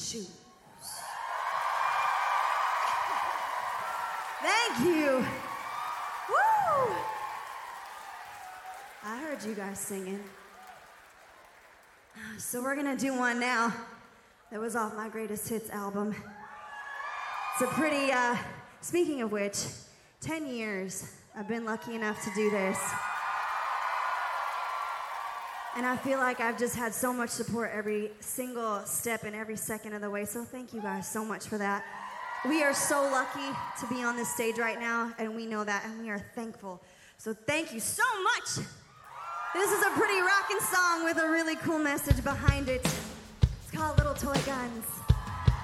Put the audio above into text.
shoes. Thank you. Woo! I heard you guys singing. So we're gonna do one now that was off my greatest hits album. It's a pretty, speaking of which, 10 years I've been lucky enough to do this. And I feel like I've just had so much support every single step and every second of the way. So thank you guys so much for that. We are so lucky to be on this stage right now, and we know that, and we are thankful. So thank you so much. This is a pretty rockin' song with a really cool message behind it. It's called Little Toy Guns.